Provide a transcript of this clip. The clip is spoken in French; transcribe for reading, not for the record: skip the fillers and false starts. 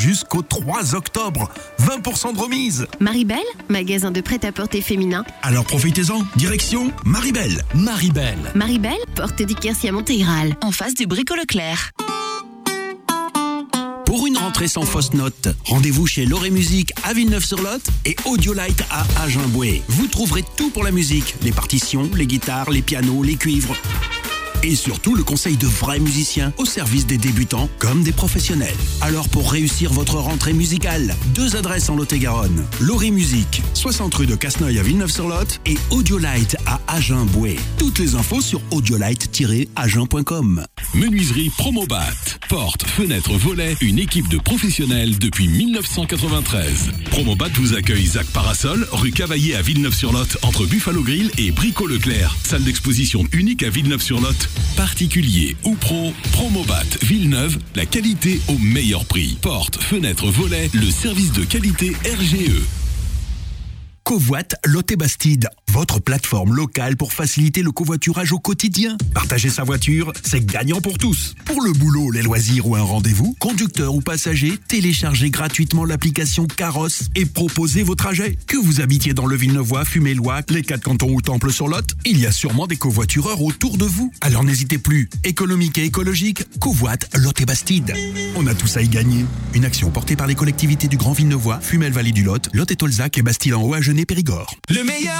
jusqu'au 3 octobre. 20% de remise. Maribel, magasin de prêt-à-porter féminin. Alors profitez-en, direction Maribel. Maribel. Maribel, porte du Quercy à Montégrale. En face du Brico Leclerc. Pour une rentrée sans fausse note, rendez-vous chez Loré Musique à Villeneuve-sur-Lot et Audiolite à Agen-Boué. Vous trouverez tout pour la musique, les partitions, les guitares, les pianos, les cuivres. Et surtout le conseil de vrais musiciens au service des débutants comme des professionnels. Alors pour réussir votre rentrée musicale, 2 adresses en Lot-et-Garonne. Loré Musique, 60 rue de Casneuil à Villeneuve-sur-Lot et Audiolite à Agen-Boué. Toutes les infos sur audiolite-agen.com. Menuiserie Promobat. Portes, fenêtres, volets, une équipe de professionnels depuis 1993. Promobat vous accueille Zac Parasol, rue Cavaillé à Villeneuve-sur-Lot, entre Buffalo Grill et Brico Leclerc. Salle d'exposition unique à Villeneuve-sur-Lot. Particulier ou pro, Promobat Villeneuve, la qualité au meilleur prix. Portes, fenêtres, volets, le service de qualité RGE. Covoit Lot et Bastide, votre plateforme locale pour faciliter le covoiturage au quotidien. Partager sa voiture, c'est gagnant pour tous. Pour le boulot, les loisirs ou un rendez-vous, conducteur ou passager, téléchargez gratuitement l'application Carrosse et proposez vos trajets. Que vous habitiez dans le Villeneuvois, Fumé-Loic, les 4 cantons ou Temple-sur-Lot, il y a sûrement des covoitureurs autour de vous. Alors n'hésitez plus. Économique et écologique, Covoit Lot et Bastide. On a tous à y gagner. Une action portée par les collectivités du Grand Villeneuvois, Fumel-Vallée du Lot, Lot et Tolzac et Bastide-en-Haut à Périgord. Le meilleur